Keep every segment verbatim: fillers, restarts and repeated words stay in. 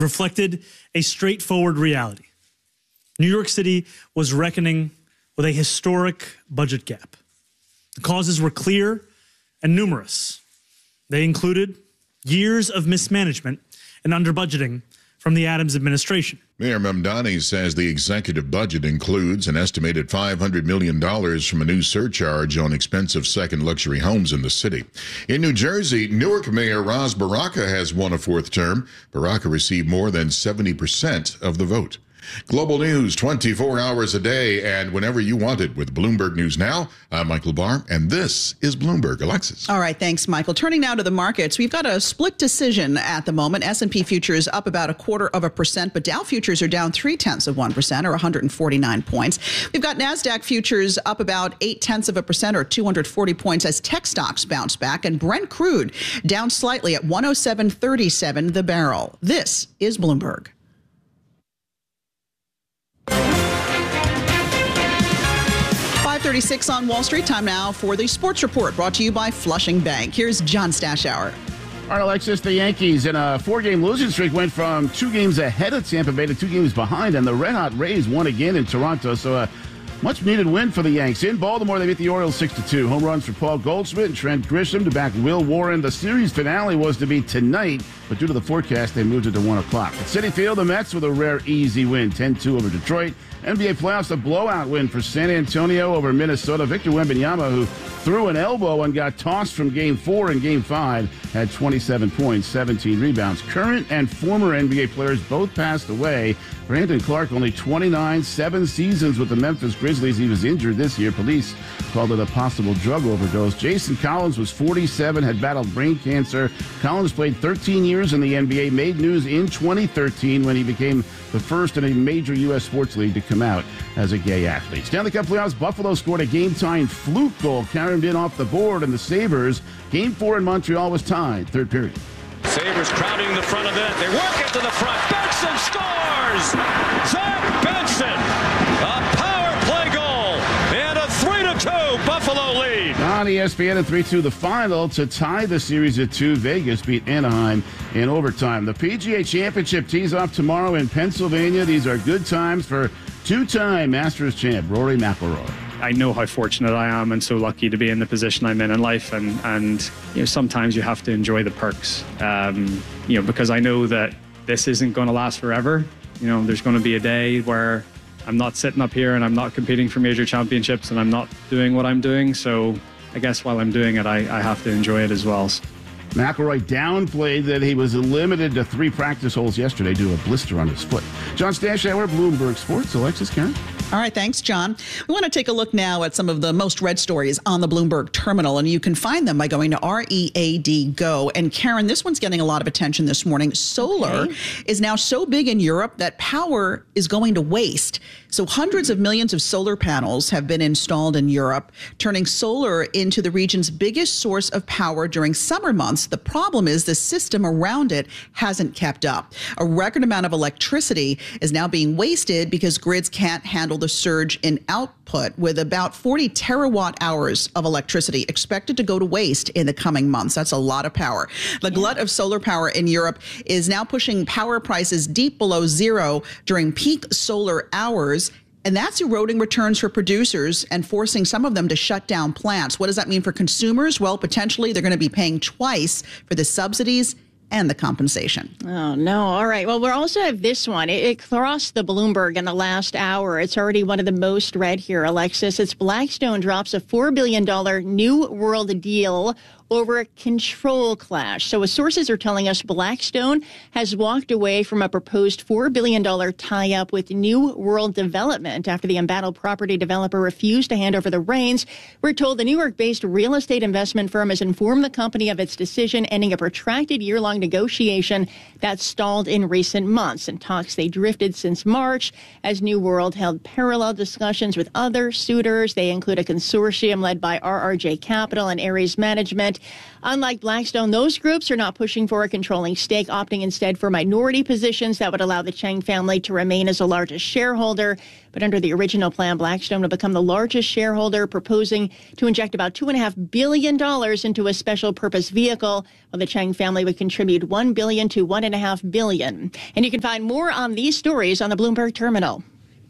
reflected a straightforward reality. New York City was reckoning with a historic budget gap. The causes were clear and numerous. They included years of mismanagement and under-budgeting from the Adams administration. Mayor Mamdani says the executive budget includes an estimated five hundred million dollars from a new surcharge on expensive second luxury homes in the city. In New Jersey, Newark Mayor Ras Baraka has won a fourth term. Baraka received more than seventy percent of the vote. Global news twenty-four hours a day and whenever you want it with Bloomberg News Now. I'm Michael Barr, and this is Bloomberg. Alexis. All right, thanks, Michael. Turning now to the markets, we've got a split decision at the moment. S and P futures up about a quarter of a percent, but Dow futures are down three-tenths of one percent, or one hundred forty-nine points. We've got NASDAQ futures up about eight-tenths of a percent, or two hundred forty points, as tech stocks bounce back, and Brent crude down slightly at one oh seven thirty-seven the barrel. This is Bloomberg. five thirty-six on Wall Street. Time now for the Sports Report, brought to you by Flushing Bank. Here's John Stashauer. All right, Alexis, the Yankees in a four-game losing streak went from two games ahead of Tampa Bay to two games behind, and the red-hot Rays won again in Toronto, so a much-needed win for the Yanks. In Baltimore, they beat the Orioles six to two. Home runs for Paul Goldschmidt and Trent Grisham to back Will Warren. The series finale was to be tonight, but due to the forecast, they moved it to one o'clock. At Citi Field, the Mets with a rare, easy win, ten two over Detroit. N B A playoffs, a blowout win for San Antonio over Minnesota. Victor Wembanyama, who threw an elbow and got tossed from Game four and Game five, had twenty-seven points, seventeen rebounds. Current and former N B A players both passed away. Brandon Clark, only twenty-nine, seven seasons with the Memphis Grizzlies. He was injured this year. Police called it a possible drug overdose. Jason Collins was forty-seven, had battled brain cancer. Collins played thirteen years in the N B A, made news in twenty thirteen when he became the first in a major U S sports league to come out as a gay athlete. Stanley Cup playoffs, Buffalo scored a game-tying fluke goal, carried in off the board, and the Sabres, game four in Montreal was tied, third period. Sabres crowding the front of it. They work it to the front. Benson scores! Zach Benson! A power play goal! And a three to two Buffalo lead. On E S P N at three two, the final to tie the series at two. Vegas beat Anaheim in overtime. The P G A Championship tees off tomorrow in Pennsylvania. These are good times for two-time Masters champ Rory McIlroy. I know how fortunate I am and so lucky to be in the position I'm in in life, and, and you know, sometimes you have to enjoy the perks, um, you know, because I know that this isn't going to last forever. You know, there's going to be a day where I'm not sitting up here and I'm not competing for major championships and I'm not doing what I'm doing. So I guess while I'm doing it, I, I have to enjoy it as well. McIlroy downplayed that he was limited to three practice holes yesterday due to a blister on his foot. John Stashauer, Bloomberg Sports. Alexis, Karen. All right, thanks, John. We want to take a look now at some of the most read stories on the Bloomberg terminal, and you can find them by going to R E A D Go. And Karen, this one's getting a lot of attention this morning. Solar okay. is now so big in Europe that power is going to waste. So hundreds of millions of solar panels have been installed in Europe, turning solar into the region's biggest source of power during summer months. The problem is the system around it hasn't kept up. A record amount of electricity is now being wasted because grids can't handle the surge in output, with about forty terawatt hours of electricity expected to go to waste in the coming months. That's a lot of power. The yeah. glut of solar power in Europe is now pushing power prices deep below zero during peak solar hours. And that's eroding returns for producers and forcing some of them to shut down plants. What does that mean for consumers? Well, potentially they're going to be paying twice for the subsidies and the compensation. Oh, no. All right. Well, we also have this one. It, it crossed the Bloomberg in the last hour. It's already one of the most read here, Alexis. It's Blackstone drops a four billion dollars New World deal over a control clash. So as sources are telling us, Blackstone has walked away from a proposed four billion dollars tie-up with New World Development after the embattled property developer refused to hand over the reins. We're told the New York-based real estate investment firm has informed the company of its decision, ending a protracted year-long negotiation that stalled in recent months. And talks, they drifted since March as New World held parallel discussions with other suitors. They include a consortium led by R R J Capital and Ares Management. Unlike Blackstone, those groups are not pushing for a controlling stake, opting instead for minority positions that would allow the Chang family to remain as the largest shareholder. But under the original plan, Blackstone would become the largest shareholder, proposing to inject about two point five billion dollars into a special purpose vehicle, while the Chang family would contribute one billion dollars to one point five billion dollars. And you can find more on these stories on the Bloomberg Terminal.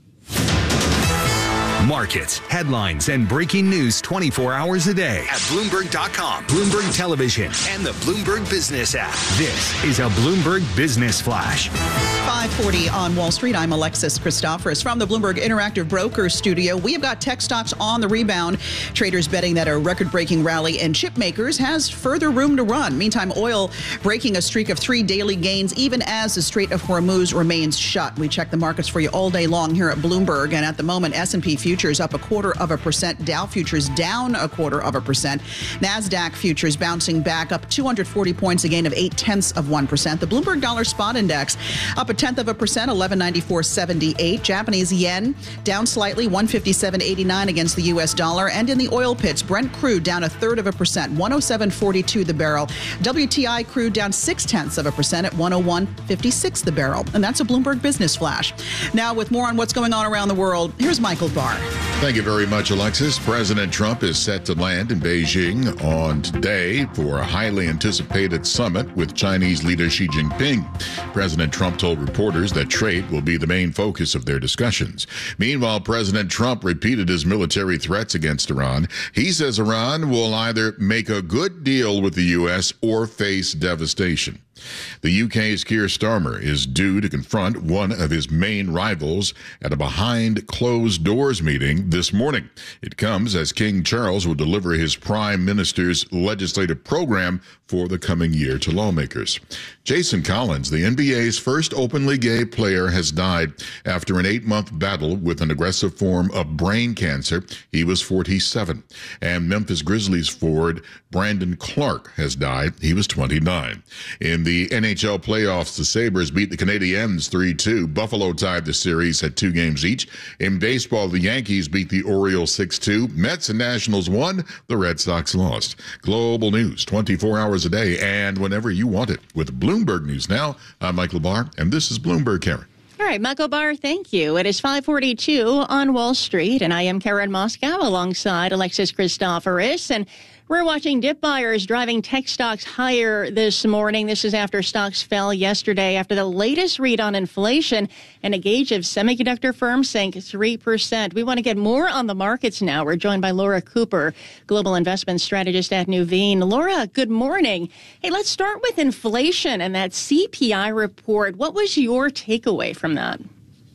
Markets, headlines, and breaking news twenty-four hours a day at Bloomberg dot com, Bloomberg Television, and the Bloomberg Business app. This is a Bloomberg Business Flash. five forty on Wall Street. I'm Alexis Christoforous from the Bloomberg Interactive Brokers studio. We have got tech stocks on the rebound. Traders betting that a record-breaking rally in chip makers has further room to run. Meantime, oil breaking a streak of three daily gains, even as the Strait of Hormuz remains shut. We check the markets for you all day long here at Bloomberg, and at the moment, S and P futures up a quarter of a percent, Dow futures down a quarter of a percent, NASDAQ futures bouncing back up two hundred forty points, a gain of eight tenths of one percent. The Bloomberg Dollar Spot Index up a tenth of a percent, eleven ninety-four seventy-eight. Japanese yen down slightly, one fifty-seven eighty-nine against the U S dollar. And in the oil pits, Brent crude down a third of a percent, one oh seven forty-two the barrel. W T I crude down six tenths of a percent at one oh one fifty-six the barrel. And that's a Bloomberg Business Flash. Now, with more on what's going on around the world, here's Michael Barr. Thank you very much, Alexis. President Trump is set to land in Beijing on today for a highly anticipated summit with Chinese leader Xi Jinping. President Trump told reporters that trade will be the main focus of their discussions. Meanwhile, President Trump repeated his military threats against Iran. He says Iran will either make a good deal with the U S or face devastation. The U K's Keir Starmer is due to confront one of his main rivals at a behind-closed-doors meeting this morning. It comes as King Charles will deliver his prime minister's legislative program for the coming year to lawmakers. Jason Collins, the N B A's first openly gay player, has died after an eight-month battle with an aggressive form of brain cancer. He was forty-seven. And Memphis Grizzlies forward Brandon Clark has died. He was twenty-nine. In the N H L playoffs, the Sabres beat the Canadiens three two. Buffalo tied the series at two games each. In baseball, the Yankees beat the Orioles six two. Mets and Nationals won. The Red Sox lost. Global news twenty-four hours a day and whenever you want it. With Bloomberg News Now, I'm Michael Barr, and this is Bloomberg, Karen. All right, Michael Barr, thank you. It is five forty-two on Wall Street, and I am Karen Moscow alongside Alexis Christoforous. And we're watching dip buyers driving tech stocks higher this morning. This is after stocks fell yesterday after the latest read on inflation, and a gauge of semiconductor firms sank three percent. We want to get more on the markets now. We're joined by Laura Cooper, global investment strategist at Nuveen. Laura, good morning. Hey, let's start with inflation and that C P I report. What was your takeaway from that?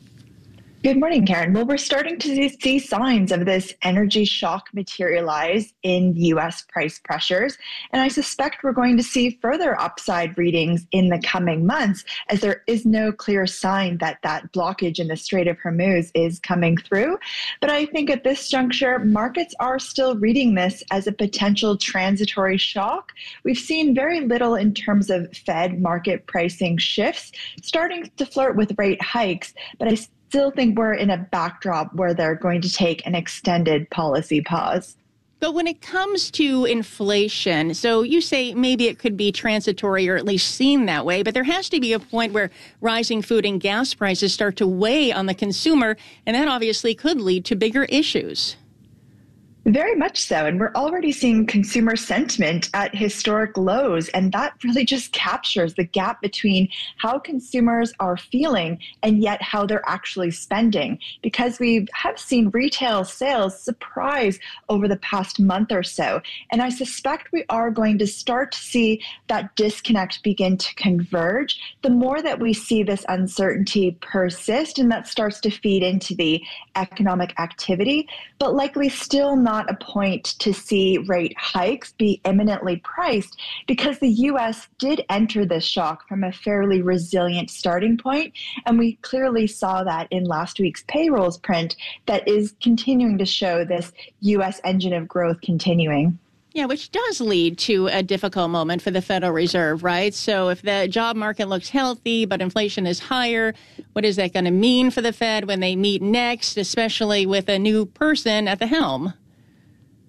Good morning, Karen. Well, we're starting to see signs of this energy shock materialize in U S price pressures, and I suspect we're going to see further upside readings in the coming months, as there is no clear sign that that blockage in the Strait of Hormuz is coming through. But I think at this juncture, markets are still reading this as a potential transitory shock. We've seen very little in terms of Fed market pricing shifts, starting to flirt with rate hikes, but I still think we're in a backdrop where they're going to take an extended policy pause. But when it comes to inflation, so you say maybe it could be transitory or at least seen that way, but there has to be a point where rising food and gas prices start to weigh on the consumer, and that obviously could lead to bigger issues. Very much so. And we're already seeing consumer sentiment at historic lows. And that really just captures the gap between how consumers are feeling and yet how they're actually spending. Because we have seen retail sales surprise over the past month or so. And I suspect we are going to start to see that disconnect begin to converge the more that we see this uncertainty persist, and that starts to feed into the economic activity, but likely still not a point to see rate hikes be imminently priced, because the U S did enter this shock from a fairly resilient starting point, and we clearly saw that in last week's payrolls print that is continuing to show this U S engine of growth continuing. Yeah, which does lead to a difficult moment for the Federal Reserve, right? So if the job market looks healthy, but inflation is higher, what is that going to mean for the Fed when they meet next, especially with a new person at the helm?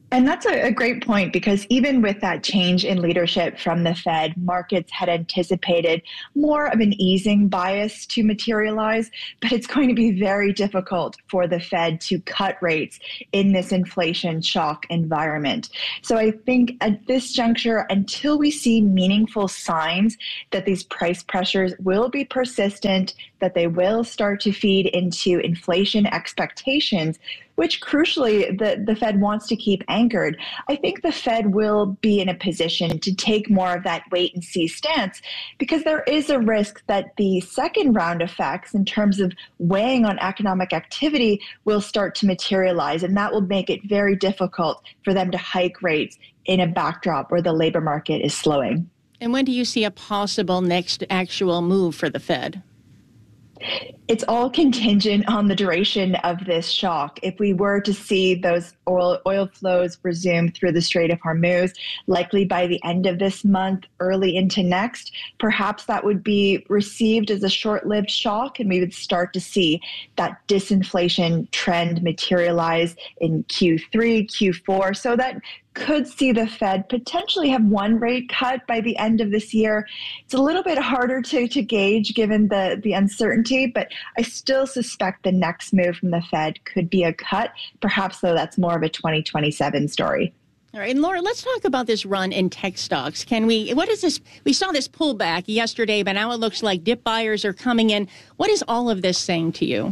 And that's a, a great point, because even with that change in leadership from the Fed, markets had anticipated more of an easing bias to materialize, but it's going to be very difficult for the Fed to cut rates in this inflation shock environment. So I think at this juncture, until we see meaningful signs that these price pressures will be persistent, that they will start to feed into inflation expectations, which crucially the, the Fed wants to keep anchored, I think the Fed will be in a position to take more of that wait and see stance, because there is a risk that the second round effects in terms of weighing on economic activity will start to materialize, and that will make it very difficult for them to hike rates in a backdrop where the labor market is slowing. And when do you see a possible next actual move for the Fed? It's all contingent on the duration of this shock. If we were to see those oil, oil flows resume through the Strait of Hormuz, likely by the end of this month, early into next, perhaps that would be received as a short-lived shock, and we would start to see that disinflation trend materialize in Q three, Q four. So that could see the Fed potentially have one rate cut by the end of this year. It's a little bit harder to, to gauge given the, the uncertainty, but I still suspect the next move from the Fed could be a cut. Perhaps, though, that's more of a twenty twenty-seven story. All right, and Laura, let's talk about this run in tech stocks. Can we, what is this? We saw this pullback yesterday, but now it looks like dip buyers are coming in. What is all of this saying to you?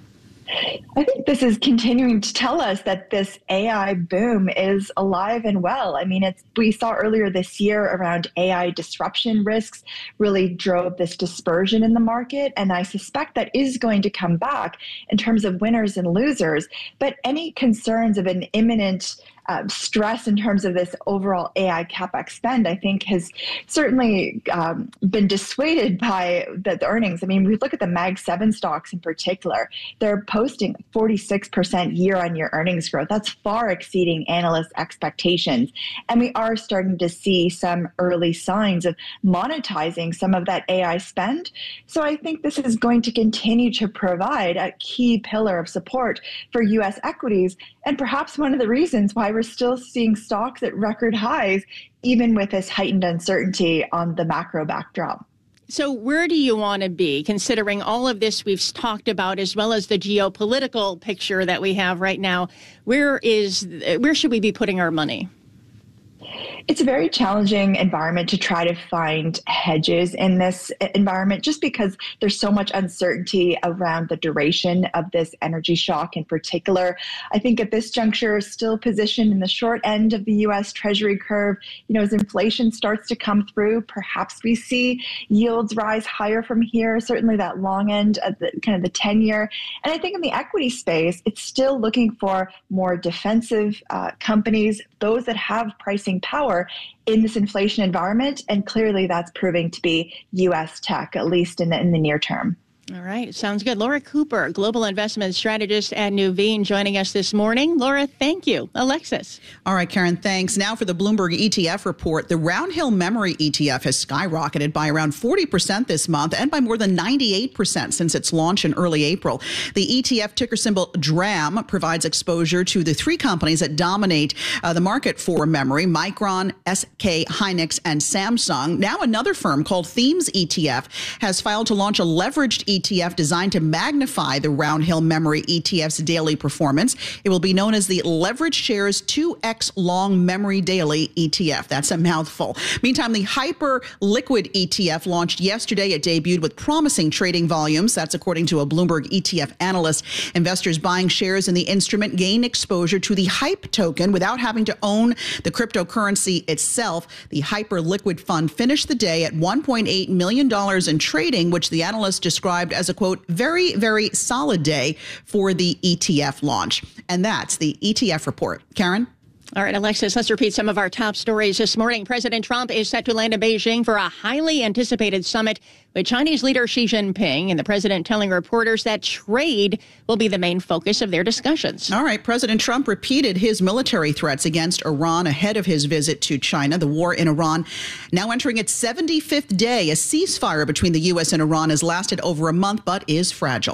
I think this is continuing to tell us that this A I boom is alive and well. I mean, it's we saw earlier this year around A I disruption risks really drove this dispersion in the market. And I suspect that is going to come back in terms of winners and losers. But any concerns of an imminent Uh, stress in terms of this overall A I CapEx spend, I think, has certainly um, been dissuaded by the, the earnings. I mean, we look at the Mag seven stocks in particular, they're posting forty-six percent year-on-year earnings growth. That's far exceeding analyst expectations. And we are starting to see some early signs of monetizing some of that A I spend. So I think this is going to continue to provide a key pillar of support for U S equities, and perhaps one of the reasons why we're still seeing stocks at record highs, even with this heightened uncertainty on the macro backdrop. So where do you want to be, considering all of this we've talked about, as well as the geopolitical picture that we have right now? Where is, where should we be putting our money? It's a very challenging environment to try to find hedges in this environment, just because there's so much uncertainty around the duration of this energy shock in particular. I think at this juncture, still positioned in the short end of the U S Treasury curve. You know, as inflation starts to come through, perhaps we see yields rise higher from here, certainly that long end of the kind of the ten year. And I think in the equity space, it's still looking for more defensive uh, companies, those that have pricing power in this inflation environment, and clearly that's proving to be U S tech, at least in the, in the near term. All right. Sounds good. Laura Cooper, global investment strategist at Nuveen, joining us this morning. Laura, thank you. Alexis. All right, Karen, thanks. Now for the Bloomberg E T F report. The Round Hill Memory E T F has skyrocketed by around forty percent this month and by more than ninety-eight percent since its launch in early April. The E T F ticker symbol D R A M provides exposure to the three companies that dominate uh, the market for memory: Micron, S K Hynix, and Samsung. Now another firm called Themes E T F has filed to launch a leveraged E T F designed to magnify the Round Hill Memory E T F's daily performance. It will be known as the Leveraged Shares two X Long Memory Daily E T F. That's a mouthful. Meantime, the Hyper Liquid E T F launched yesterday. It debuted with promising trading volumes. That's according to a Bloomberg E T F analyst. Investors buying shares in the instrument gain exposure to the HYPE token without having to own the cryptocurrency itself. The Hyper Liquid Fund finished the day at one point eight million dollars in trading, which the analyst described as a, quote, very, very solid day for the E T F launch. And that's the E T F report. Karen? All right, Alexis, let's repeat some of our top stories this morning. President Trump is set to land in Beijing for a highly anticipated summit with Chinese leader Xi Jinping, and the president telling reporters that trade will be the main focus of their discussions. All right, President Trump repeated his military threats against Iran ahead of his visit to China. The war in Iran now entering its seventy-fifth day. A ceasefire between the U S and Iran has lasted over a month, but is fragile.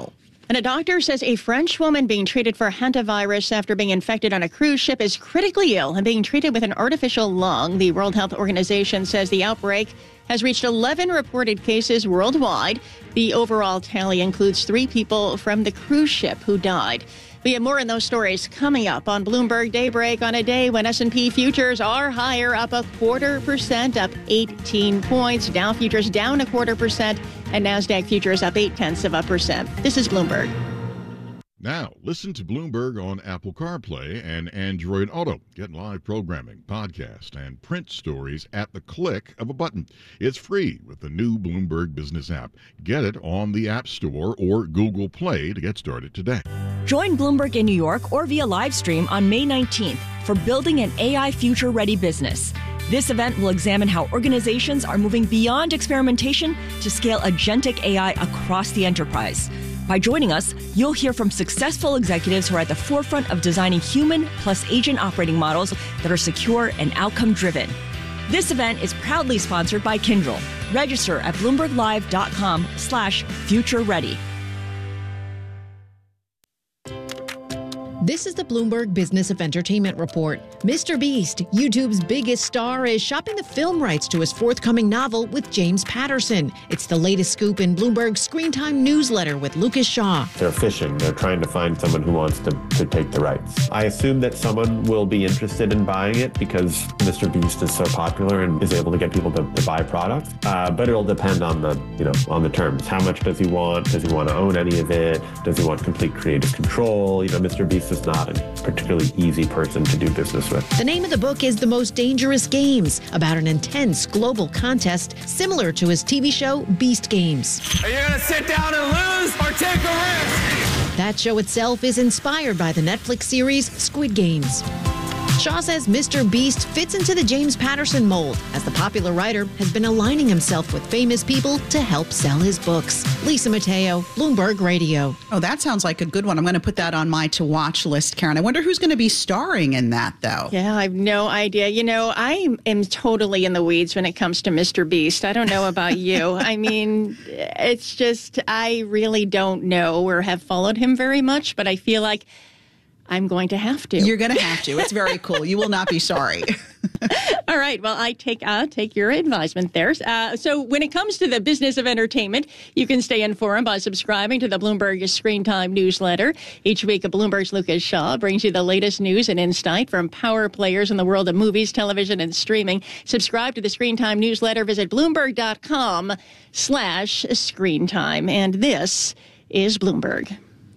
And a doctor says a French woman being treated for hantavirus after being infected on a cruise ship is critically ill and being treated with an artificial lung. The World Health Organization says the outbreak has reached eleven reported cases worldwide. The overall tally includes three people from the cruise ship who died. We have more on those stories coming up on Bloomberg Daybreak on a day when S and P futures are higher, up a quarter percent, up eighteen points. Dow futures down a quarter percent, and NASDAQ futures up eight tenths of a percent. This is Bloomberg. Now, listen to Bloomberg on Apple CarPlay and Android Auto. Get live programming, podcast, and print stories at the click of a button. It's free with the new Bloomberg Business app. Get it on the App Store or Google Play to get started today. Join Bloomberg in New York or via live stream on May nineteenth for Building an A I Future-Ready Business. This event will examine how organizations are moving beyond experimentation to scale agentic A I across the enterprise. By joining us, you'll hear from successful executives who are at the forefront of designing human plus agent operating models that are secure and outcome-driven. This event is proudly sponsored by Kyndryl. Register at bloomberglive.com slash future ready. This is the Bloomberg Business of Entertainment Report. Mister Beast, YouTube's biggest star, is shopping the film rights to his forthcoming novel with James Patterson. It's the latest scoop in Bloomberg's Screen Time newsletter with Lucas Shaw. They're fishing. They're trying to find someone who wants to, to take the rights. I assume that someone will be interested in buying it because Mister Beast is so popular and is able to get people to, to buy products. Uh, but it'll depend on the, you know, on the terms. How much does he want? Does he want to own any of it? Does he want complete creative control? You know, Mister Beast is not a particularly easy person to do business with. The name of the book is The Most Dangerous Games, about an intense global contest similar to his T V show Beast Games. Are you going to sit down and lose or take a risk? That show itself is inspired by the Netflix series Squid Games. Shaw says Mister Beast fits into the James Patterson mold, as the popular writer has been aligning himself with famous people to help sell his books. Lisa Mateo, Bloomberg Radio. Oh, that sounds like a good one. I'm going to put that on my to-watch list, Karen. I wonder who's going to be starring in that, though. Yeah, I have no idea. You know, I am totally in the weeds when it comes to Mister Beast. I don't know about you. I mean, it's just, I really don't know or have followed him very much, but I feel like I'm going to have to. You're going to have to. It's very cool. You will not be sorry. All right. Well, I take uh, take your advisement there. Uh, so when it comes to the business of entertainment, you can stay informed by subscribing to the Bloomberg Screen Time newsletter. Each week, Bloomberg's Lucas Shaw brings you the latest news and insight from power players in the world of movies, television, and streaming. Subscribe to the Screen Time newsletter. Visit bloomberg.com slash screen time. And this is Bloomberg.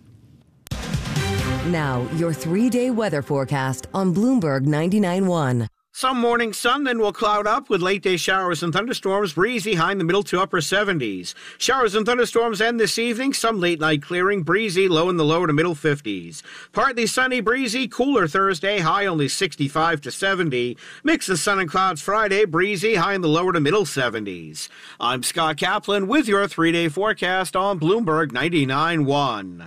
Now, your three-day weather forecast on Bloomberg ninety-nine point one. Some morning sun, then will cloud up with late-day showers and thunderstorms, breezy high in the middle to upper seventies. Showers and thunderstorms end this evening, some late-night clearing, breezy, low in the lower to middle fifties. Partly sunny, breezy, cooler Thursday, high only sixty-five to seventy. Mix of sun and clouds Friday, breezy, high in the lower to middle seventies. I'm Scott Kaplan with your three-day forecast on Bloomberg ninety-nine point one.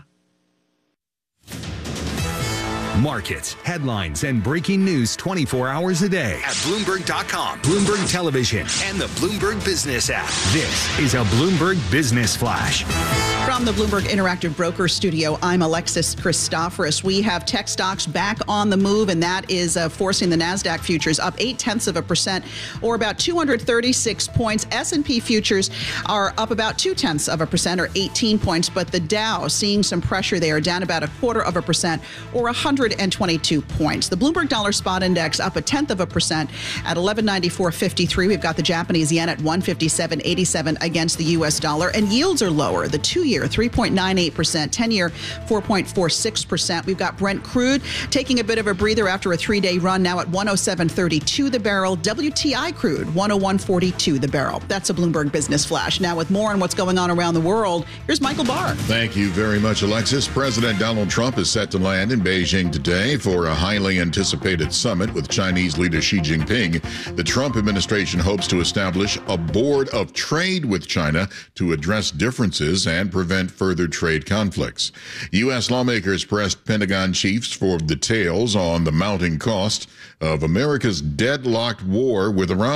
Markets, headlines, and breaking news twenty-four hours a day at Bloomberg dot com, Bloomberg Television, and the Bloomberg Business app. This is a Bloomberg Business Flash. From the Bloomberg Interactive Broker Studio, I'm Alexis Christoforous. We have tech stocks back on the move, and that is uh, forcing the NASDAQ futures up eight tenths of a percent, or about two hundred thirty-six points. S and P futures are up about two tenths of a percent, or eighteen points, but the Dow seeing some pressure there, down about a quarter of a percent, or one hundred twenty-two points. The Bloomberg Dollar Spot Index up a tenth of a percent at eleven ninety-four fifty-three. We've got the Japanese yen at one fifty-seven eighty-seven against the U S dollar, and yields are lower. The two-year three point nine eight percent, ten-year four point four six percent. We've got Brent crude taking a bit of a breather after a three-day run, now at one oh seven thirty-two the barrel. W T I crude one oh one forty-two the barrel. That's a Bloomberg Business Flash. Now, with more on what's going on around the world, here's Michael Barr. Thank you very much, Alexis. President Donald Trump is set to land in Beijing today for a highly anticipated summit with Chinese leader Xi Jinping. The Trump administration hopes to establish a board of trade with China to address differences and prevent further trade conflicts. U S lawmakers pressed Pentagon chiefs for details on the mounting cost of America's deadlocked war with Iran.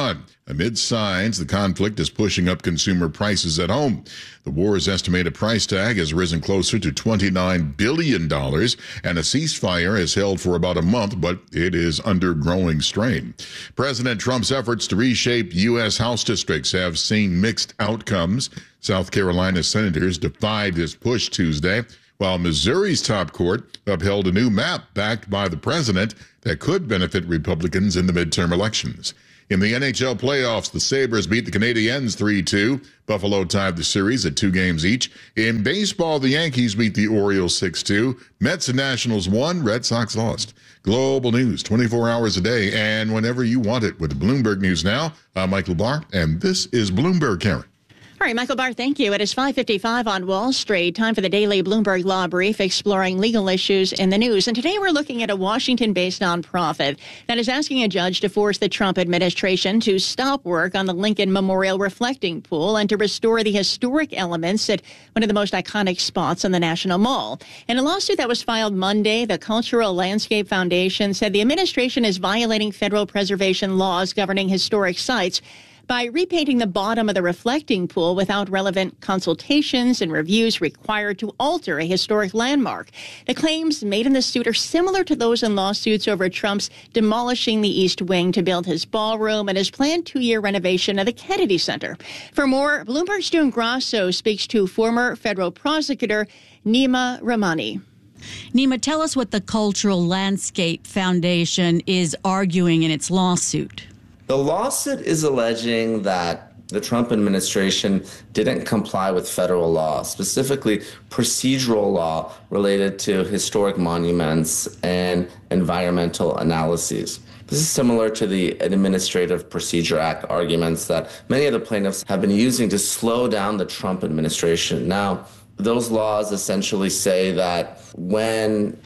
amid signs the conflict is pushing up consumer prices at home. The war's estimated price tag has risen closer to twenty-nine billion dollars, and a ceasefire has held for about a month, but it is under growing strain. President Trump's efforts to reshape U S House districts have seen mixed outcomes. South Carolina senators defied his push Tuesday, while Missouri's top court upheld a new map backed by the president that could benefit Republicans in the midterm elections. In the N H L playoffs, the Sabres beat the Canadiens three two. Buffalo tied the series at two games each. In baseball, the Yankees beat the Orioles six two. Mets and Nationals won. Red Sox lost. Global news twenty-four hours a day and whenever you want it with Bloomberg News Now. I'm Michael Barr, and this is Bloomberg, Karen. All right, Michael Barr, thank you. It is five fifty-five on Wall Street. Time for the daily Bloomberg Law Brief, exploring legal issues in the news. And today we're looking at a Washington-based nonprofit that is asking a judge to force the Trump administration to stop work on the Lincoln Memorial Reflecting Pool and to restore the historic elements at one of the most iconic spots on the National Mall. In a lawsuit that was filed Monday, the Cultural Landscape Foundation said the administration is violating federal preservation laws governing historic sites by repainting the bottom of the reflecting pool without relevant consultations and reviews required to alter a historic landmark. The claims made in the suit are similar to those in lawsuits over Trump's demolishing the East Wing to build his ballroom and his planned two-year renovation of the Kennedy Center. For more, Bloomberg's Stu Grasso speaks to former federal prosecutor Nima Rahmani. Nima, tell us what the Cultural Landscape Foundation is arguing in its lawsuit. The lawsuit is alleging that the Trump administration didn't comply with federal law, specifically procedural law related to historic monuments and environmental analyses. This is similar to the Administrative Procedure Act arguments that many of the plaintiffs have been using to slow down the Trump administration. Now, those laws essentially say that when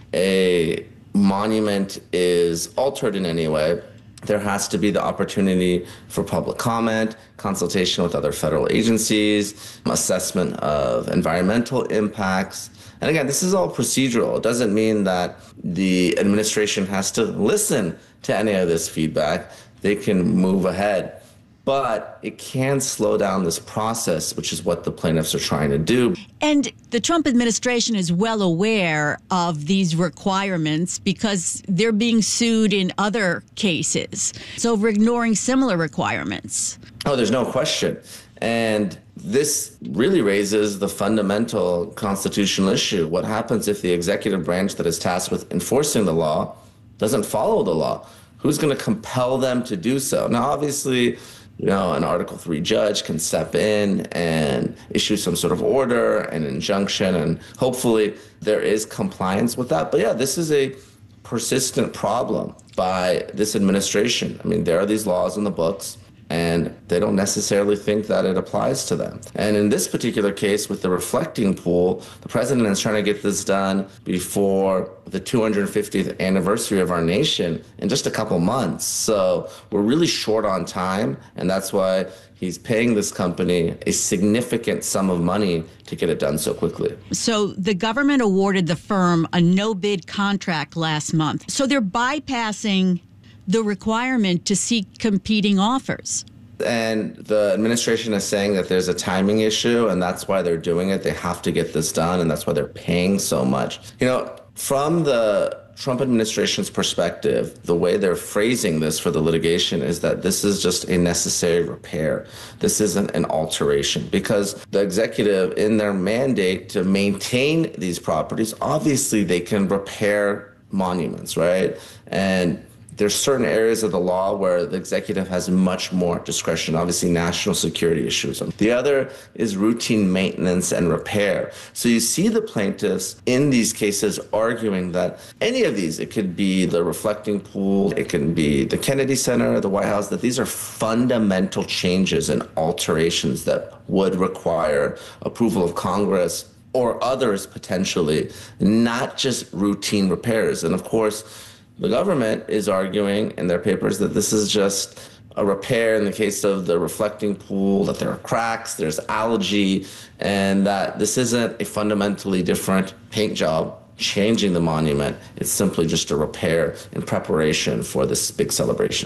a monument is altered in any way, there has to be the opportunity for public comment, consultation with other federal agencies, assessment of environmental impacts. And again, this is all procedural. It doesn't mean that the administration has to listen to any of this feedback. They can move ahead. But it can slow down this process, which is what the plaintiffs are trying to do. And the Trump administration is well aware of these requirements because they're being sued in other cases. So over ignoring similar requirements. Oh, there's no question. And this really raises the fundamental constitutional issue. What happens if the executive branch that is tasked with enforcing the law doesn't follow the law? Who's going to compel them to do so? Now, obviously, you know, an Article three judge can step in and issue some sort of order, an injunction, and hopefully there is compliance with that. But yeah, this is a persistent problem by this administration. I mean, there are these laws in the books, and they don't necessarily think that it applies to them. And in this particular case with the reflecting pool, the president is trying to get this done before the two hundred fiftieth anniversary of our nation in just a couple months. So we're really short on time, and that's why he's paying this company a significant sum of money to get it done so quickly. So the government awarded the firm a no-bid contract last month. So they're bypassing the requirement to seek competing offers. And the administration is saying that there's a timing issue, and that's why they're doing it. They have to get this done, and that's why they're paying so much. You know, from the Trump administration's perspective, the way they're phrasing this for the litigation is that this is just a necessary repair. This isn't an alteration, because the executive, in their mandate to maintain these properties, obviously they can repair monuments, right? And there's certain areas of the law where the executive has much more discretion, obviously national security issues. The other is routine maintenance and repair. So you see the plaintiffs in these cases arguing that any of these, it could be the reflecting pool, it can be the Kennedy Center, the White House, that these are fundamental changes and alterations that would require approval of Congress or others potentially, not just routine repairs. And of course, the government is arguing in their papers that this is just a repair in the case of the reflecting pool, that there are cracks, there's algae, and that this isn't a fundamentally different paint job changing the monument. It's simply just a repair in preparation for this big celebration.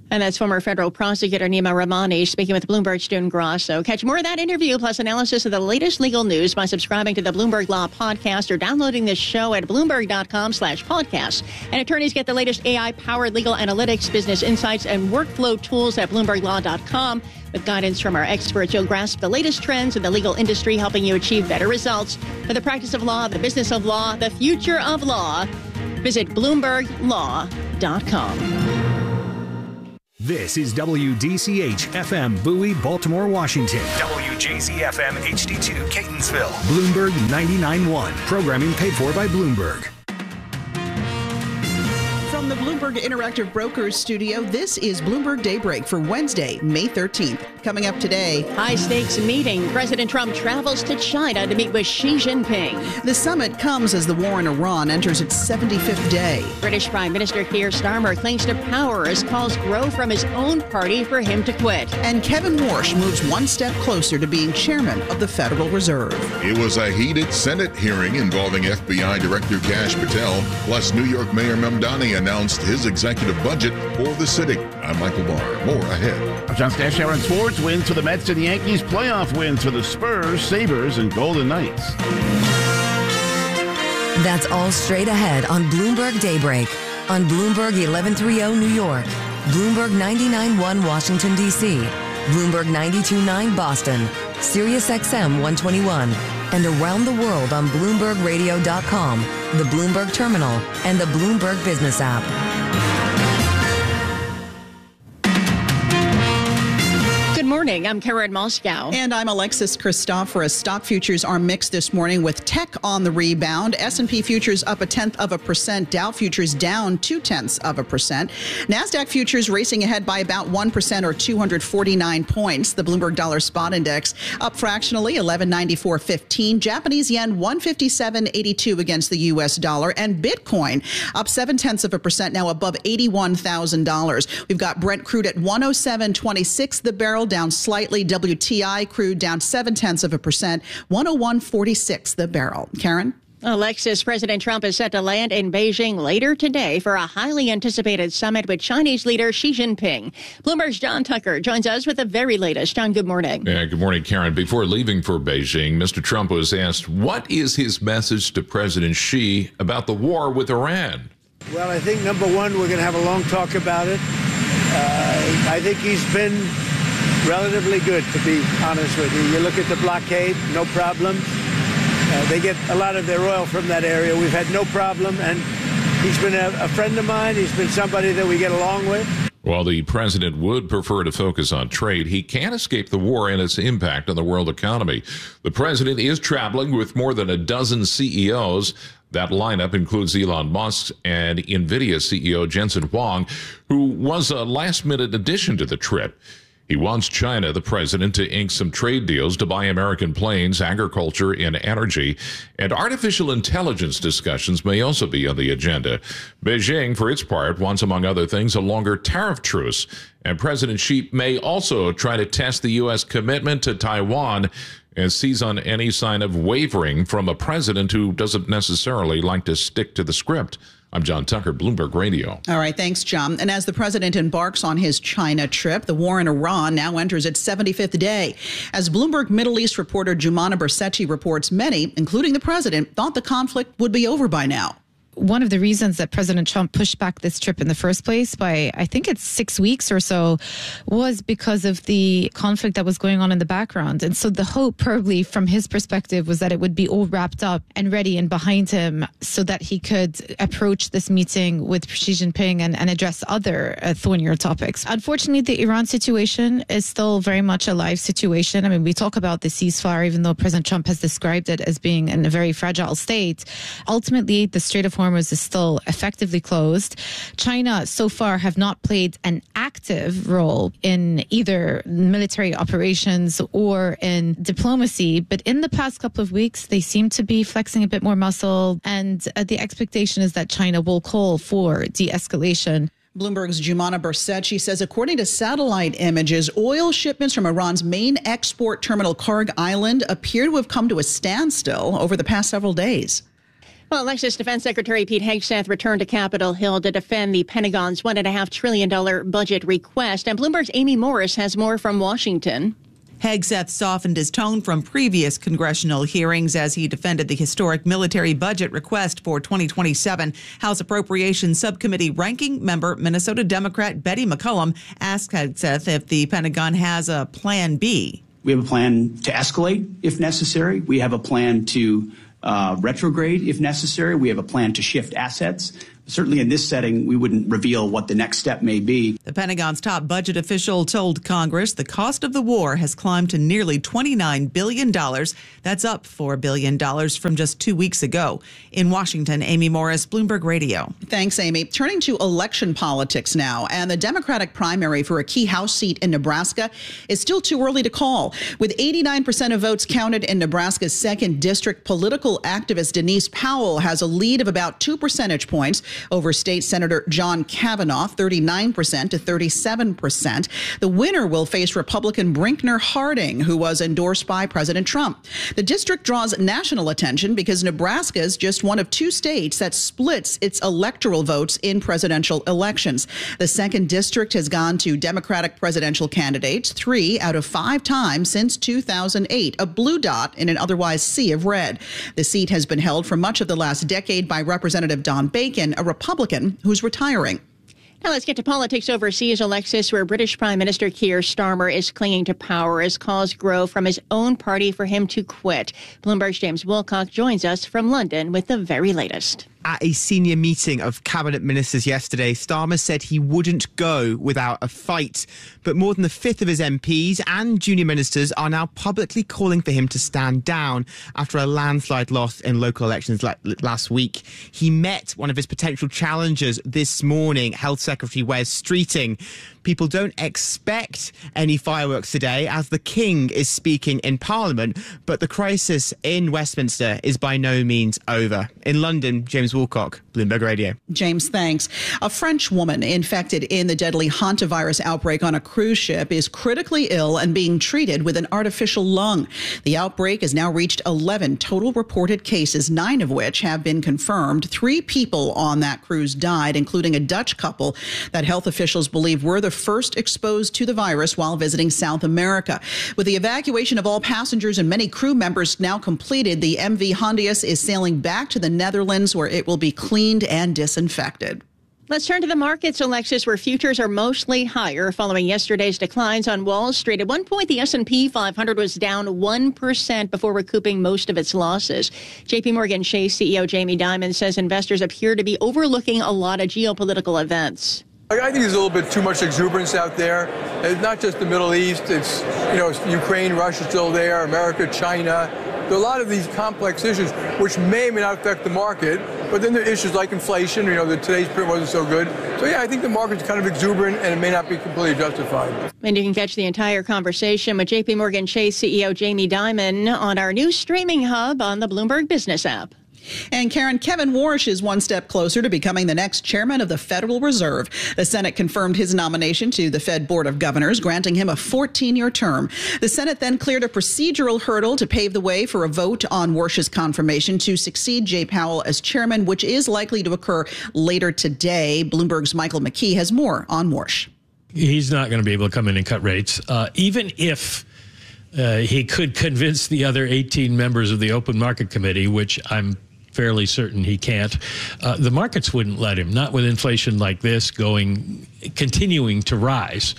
And that's former federal prosecutor Nima Rahmani speaking with Bloomberg's June Grosso. Catch more of that interview plus analysis of the latest legal news by subscribing to the Bloomberg Law Podcast or downloading this show at Bloomberg.com slash podcast. And attorneys get the latest A I-powered legal analytics, business insights, and workflow tools at Bloomberg Law dot com. With guidance from our experts, you'll grasp the latest trends in the legal industry, helping you achieve better results for the practice of law, the business of law, the future of law. Visit Bloomberg Law dot com. This is W D C H F M Bowie, Baltimore, Washington. W J Z F M H D two, Catonsville. Bloomberg ninety-nine point one. Programming paid for by Bloomberg. From the Bloomberg Interactive Brokers studio, this is Bloomberg Daybreak for Wednesday, May thirteenth. Coming up today, high-stakes meeting. President Trump travels to China to meet with Xi Jinping. The summit comes as the war in Iran enters its seventy-fifth day. British Prime Minister Keir Starmer clings to power as calls grow from his own party for him to quit. And Kevin Warsh moves one step closer to being chairman of the Federal Reserve. It was a heated Senate hearing involving F B I Director Kash Patel, plus New York Mayor Mamdani announced his executive budget for the city. I'm Michael Barr. More ahead. I'm John Stash, Aaron Sports. Wins for the Mets and Yankees. Playoff wins for the Spurs, Sabres, and Golden Knights. That's all straight ahead on Bloomberg Daybreak. On Bloomberg eleven thirty New York. Bloomberg ninety-nine point one Washington, D C. Bloomberg ninety-two point nine Boston. Sirius X M one twenty-one. And around the world on Bloomberg Radio dot com, the Bloomberg Terminal, and the Bloomberg Business app. Good morning. I'm Karen Moscow. And I'm Alexis Christoforous. Stock futures are mixed this morning with tech on the rebound. S and P futures up a tenth of a percent. Dow futures down two tenths of a percent. NASDAQ futures racing ahead by about one percent or two hundred forty-nine points. The Bloomberg Dollar Spot Index up fractionally eleven ninety-four fifteen. Japanese yen one fifty-seven eighty-two against the U S dollar. And Bitcoin up seven tenths of a percent, now above eighty-one thousand dollars. We've got Brent crude at one oh seven twenty-six the barrel, down slightly. W T I crude down seven tenths of a percent, one oh one forty-six the barrel. Karen? Alexis, President Trump is set to land in Beijing later today for a highly anticipated summit with Chinese leader Xi Jinping. Bloomberg's John Tucker joins us with the very latest. John, good morning. Yeah, good morning, Karen. Before leaving for Beijing, Mister Trump was asked, what is his message to President Xi about the war with Iran? Well, I think, number one, we're going to have a long talk about it. Uh, I think he's been relatively good, to be honest with you. You look at the blockade, no problems. Uh, they get a lot of their oil from that area. We've had no problem, and he's been a, a friend of mine. He's been somebody that we get along with. While the president would prefer to focus on trade, he can't escape the war and its impact on the world economy. The president is traveling with more than a dozen C E Os. That lineup includes Elon Musk and NVIDIA C E O Jensen Huang, who was a last-minute addition to the trip. He wants China, the president, to ink some trade deals to buy American planes, agriculture, and energy. And artificial intelligence discussions may also be on the agenda. Beijing, for its part, wants, among other things, a longer tariff truce. And President Xi may also try to test the U S commitment to Taiwan and seize on any sign of wavering from a president who doesn't necessarily like to stick to the script. I'm John Tucker, Bloomberg Radio. All right, thanks, John. And as the president embarks on his China trip, the war in Iran now enters its seventy-fifth day. As Bloomberg Middle East reporter Jumana Bersetti reports, many, including the president, thought the conflict would be over by now. One of the reasons that President Trump pushed back this trip in the first place by, I think it's six weeks or so, was because of the conflict that was going on in the background. And so the hope, probably from his perspective, was that it would be all wrapped up and ready and behind him so that he could approach this meeting with Xi Jinping and, and address other uh, thornier topics. Unfortunately, the Iran situation is still very much a live situation. I mean, we talk about the ceasefire, even though President Trump has described it as being in a very fragile state. Ultimately, the Strait of Hormuz is still effectively closed. China so far have not played an active role in either military operations or in diplomacy, but in the past couple of weeks, they seem to be flexing a bit more muscle, and uh, the expectation is that China will call for de-escalation. Bloomberg's Jumana Bersetti says, according to satellite images, oil shipments from Iran's main export terminal, Karg Island, appear to have come to a standstill over the past several days. Well, Alexis, Defense Secretary Pete Hegseth returned to Capitol Hill to defend the Pentagon's one point five trillion dollars budget request. And Bloomberg's Amy Morris has more from Washington. Hegseth softened his tone from previous congressional hearings as he defended the historic military budget request for twenty twenty-seven. House Appropriations Subcommittee ranking member Minnesota Democrat Betty McCollum asked Hegseth if the Pentagon has a plan B. We have a plan to escalate if necessary. We have a plan to uh, retrograde if necessary. We have a plan to shift assets. Certainly in this setting, we wouldn't reveal what the next step may be. The Pentagon's top budget official told Congress the cost of the war has climbed to nearly twenty-nine billion dollars. That's up four billion dollars from just two weeks ago. In Washington, Amy Morris, Bloomberg Radio. Thanks, Amy. Turning to election politics now, and the Democratic primary for a key House seat in Nebraska is still too early to call. With eighty-nine percent of votes counted in Nebraska's second district, political activist Denise Powell has a lead of about two percentage points over State Senator John Kavanaugh, thirty-nine percent to thirty-seven percent. The winner will face Republican Brinkner Harding, who was endorsed by President Trump. The district draws national attention because Nebraska is just one of two states that splits its electoral votes in presidential elections. The second district has gone to Democratic presidential candidates three out of five times since two thousand eight, a blue dot in an otherwise sea of red. The seat has been held for much of the last decade by Representative Don Bacon, a Republican who's retiring. Now let's get to politics overseas, Alexis, where British Prime Minister Keir Starmer is clinging to power as calls grow from his own party for him to quit. Bloomberg's James Wilcock joins us from London with the very latest. At a senior meeting of cabinet ministers yesterday, Starmer said he wouldn't go without a fight. But more than a fifth of his M Ps and junior ministers are now publicly calling for him to stand down after a landslide loss in local elections last week. He met one of his potential challengers this morning, Health Secretary Wes Streeting. People don't expect any fireworks today as the King is speaking in Parliament, but the crisis in Westminster is by no means over. In London, James Wilcock, Bloomberg Radio. James, thanks. A French woman infected in the deadly hantavirus outbreak on a cruise ship is critically ill and being treated with an artificial lung. The outbreak has now reached eleven total reported cases, nine of which have been confirmed. Three people on that cruise died, including a Dutch couple that health officials believe were the first exposed to the virus while visiting South America. With the evacuation of all passengers and many crew members now completed, the M V Hondius is sailing back to the Netherlands, where it will be cleaned and disinfected. Let's turn to the markets, Alexis, where futures are mostly higher following yesterday's declines on Wall Street. At one point, the S and P five hundred was down one percent before recouping most of its losses. J P Morgan Chase C E O Jamie Dimon says investors appear to be overlooking a lot of geopolitical events. I think there's a little bit too much exuberance out there. It's not just the Middle East. It's, you know, it's Ukraine, Russia still there, America, China. There are a lot of these complex issues which may or may not affect the market, but then there are issues like inflation. You know, that today's print wasn't so good. So, yeah, I think the market's kind of exuberant and it may not be completely justified. And you can catch the entire conversation with J P Morgan Chase C E O Jamie Dimon on our new streaming hub on the Bloomberg Business app. And Karen, Kevin Warsh is one step closer to becoming the next chairman of the Federal Reserve. The Senate confirmed his nomination to the Fed Board of Governors, granting him a fourteen-year term. The Senate then cleared a procedural hurdle to pave the way for a vote on Warsh's confirmation to succeed Jay Powell as chairman, which is likely to occur later today. Bloomberg's Michael McKee has more on Warsh. He's not going to be able to come in and cut rates, uh, even if uh, he could convince the other eighteen members of the Open Market Committee, which I'm fairly certain he can't. Uh, the markets wouldn't let him, not with inflation like this going, continuing to rise.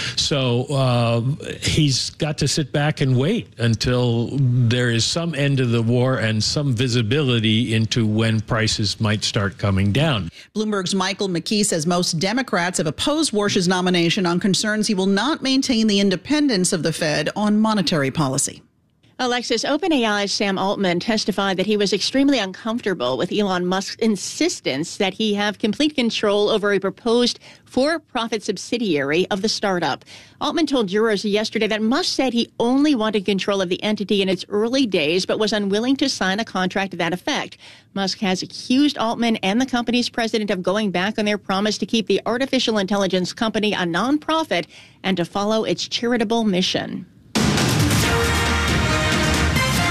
So uh, he's got to sit back and wait until there is some end to the war and some visibility into when prices might start coming down. Bloomberg's Michael McKee says most Democrats have opposed Warsh's nomination on concerns he will not maintain the independence of the Fed on monetary policy. Alexis, OpenAI's Sam Altman testified that he was extremely uncomfortable with Elon Musk's insistence that he have complete control over a proposed for-profit subsidiary of the startup. Altman told jurors yesterday that Musk said he only wanted control of the entity in its early days, but was unwilling to sign a contract to that effect. Musk has accused Altman and the company's president of going back on their promise to keep the artificial intelligence company a nonprofit and to follow its charitable mission.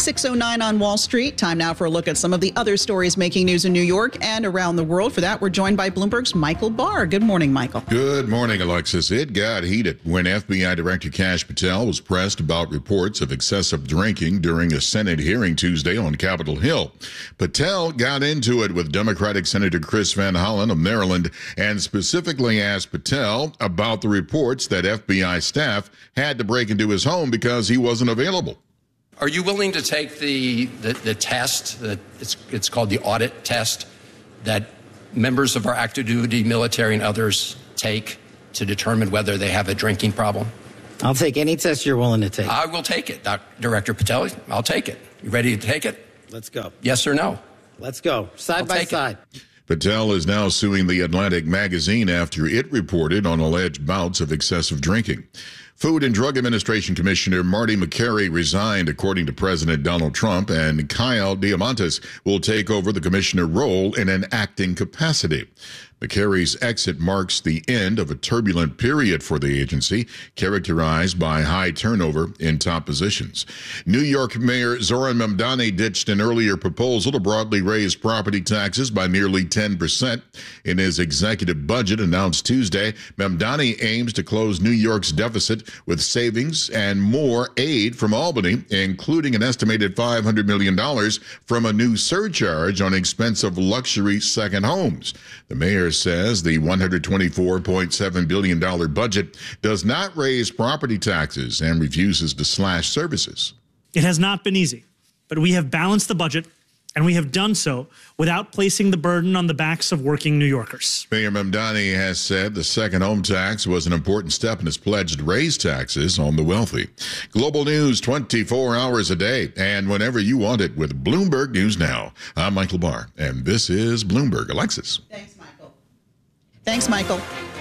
six oh nine on Wall Street. Time now for a look at some of the other stories making news in New York and around the world. For that, we're joined by Bloomberg's Michael Barr. Good morning, Michael. Good morning, Alexis. It got heated when F B I Director Kash Patel was pressed about reports of excessive drinking during a Senate hearing Tuesday on Capitol Hill. Patel got into it with Democratic Senator Chris Van Hollen of Maryland and specifically asked Patel about the reports that F B I staff had to break into his home because he wasn't available. Are you willing to take the, the, the test, that it's, it's called the audit test, that members of our active duty military and others take to determine whether they have a drinking problem? I'll take any test you're willing to take. I will take it, Doctor Director Patel. I'll take it. You ready to take it? Let's go. Yes or no? Let's go. Side I'll by side. It. Patel is now suing the Atlantic magazine after it reported on alleged bouts of excessive drinking. Food and Drug Administration Commissioner Marty Makary resigned, according to President Donald Trump, and Kyle Diamantis will take over the commissioner role in an acting capacity. Makary's exit marks the end of a turbulent period for the agency, characterized by high turnover in top positions. New York Mayor Zoran Mamdani ditched an earlier proposal to broadly raise property taxes by nearly ten percent. In his executive budget announced Tuesday, Mamdani aims to close New York's deficit with savings and more aid from Albany, including an estimated five hundred million dollars from a new surcharge on expensive luxury second homes. The mayor says the one hundred twenty-four point seven billion dollars budget does not raise property taxes and refuses to slash services. It has not been easy, but we have balanced the budget, and we have done so without placing the burden on the backs of working New Yorkers. Mayor Mamdani has said the second home tax was an important step in his pledge to raise taxes on the wealthy. Global news twenty-four hours a day and whenever you want it with Bloomberg News Now. I'm Michael Barr, and this is Bloomberg. Alexis. Thanks, Michael. Thanks, Michael.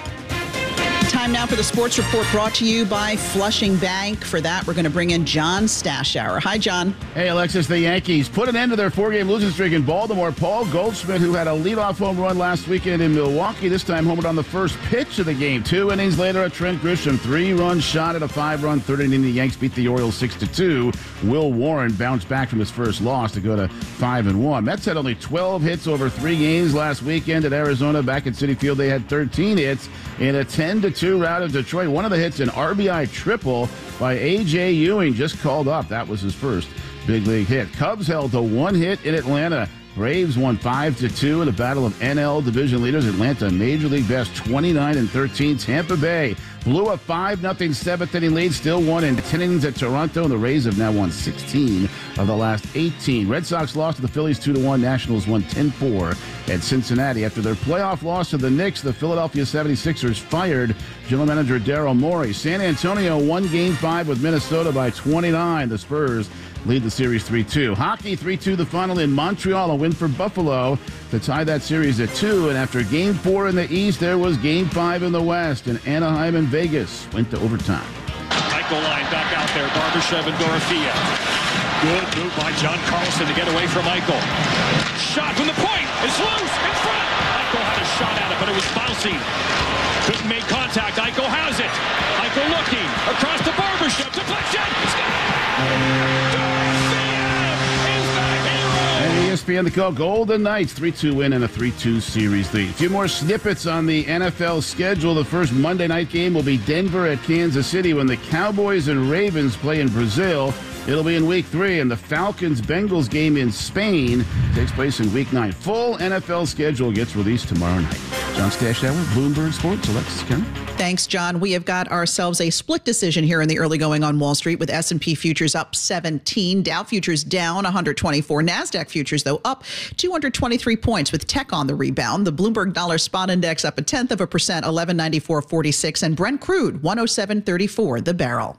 Time now for the sports report brought to you by Flushing Bank. For that, we're going to bring in John Stashower. Hi, John. Hey, Alexis. The Yankees put an end to their four-game losing streak in Baltimore. Paul Goldschmidt, who had a leadoff home run last weekend in Milwaukee, this time homered on the first pitch of the game. Two innings later, a Trent Grisham three-run shot at a five-run third inning. The Yanks beat the Orioles six to two. Will Warren bounced back from his first loss to go to five and one. Mets had only twelve hits over three games last weekend at Arizona. Back at Citi Field, they had thirteen hits in a ten to two rout of Detroit. One of the hits, an R B I triple by A J Ewing, just called up. That was his first big league hit. Cubs held to one hit in Atlanta. Braves won five to two in the battle of N L division leaders. Atlanta, Major League best twenty-nine and thirteen. Tampa Bay blew a five nothing seventh inning lead, still won in ten innings at Toronto, and the Rays have now won sixteen of the last eighteen. Red Sox lost to the Phillies two to one. Nationals won ten four at Cincinnati. After their playoff loss to the Knicks, the Philadelphia seventy-sixers fired general manager Daryl Morey. San Antonio won game five with Minnesota by twenty-nine. The Spurs lead the series three two. Hockey three two the final in Montreal, a win for Buffalo to tie that series at two. And after game four in the East, there was game five in the West, and Anaheim and Vegas went to overtime. Michael line back out there, Barbashev and Dorofia. Good move by John Carlson to get away from Michael. Shot from the point, it's loose, in front. Michael had a shot at it, but it was bouncing. Couldn't make contact, Eichel has it. Eichel looking, across to Barbashev, deflection, And E S P N, the call, Golden Knights, three two win and a three two series lead. A few more snippets on the N F L schedule. The first Monday night game will be Denver at Kansas City when the Cowboys and Ravens play in Brazil. It'll be in week three, and the Falcons-Bengals game in Spain takes place in week nine. Full N F L schedule gets released tomorrow night. John Stashower, Bloomberg Sports, Alexis Karen. Thanks, John. We have got ourselves a split decision here in the early going on Wall Street, with S and P futures up seventeen, Dow futures down one hundred twenty-four, NASDAQ futures, though, up two hundred twenty-three points, with tech on the rebound. The Bloomberg Dollar Spot Index up a tenth of a percent, eleven ninety-four forty-six, and Brent crude one oh seven thirty-four the barrel.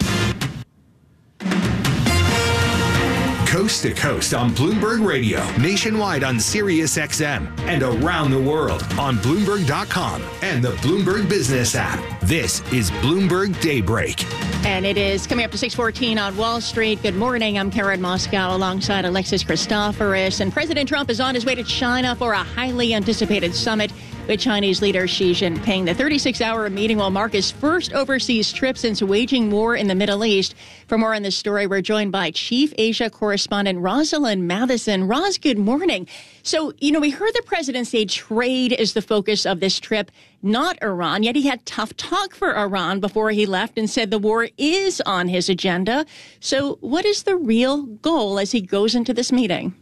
Coast to coast on Bloomberg Radio, nationwide on Sirius X M, and around the world on Bloomberg dot com and the Bloomberg Business app. This is Bloomberg Daybreak. And it is coming up to six fourteen on Wall Street. Good morning. I'm Karen Moscow alongside Alexis Christoforous. And President Trump is on his way to China for a highly anticipated summit with Chinese leader Xi Jinping. The thirty-six hour meeting will mark his first overseas trip since waging war in the Middle East. For more on this story, we're joined by Chief Asia correspondent Rosalind Matheson. Roz, good morning. So, you know, we heard the president say trade is the focus of this trip, not Iran, yet he had tough talk for Iran before he left and said the war is on his agenda. So what is the real goal as he goes into this meeting?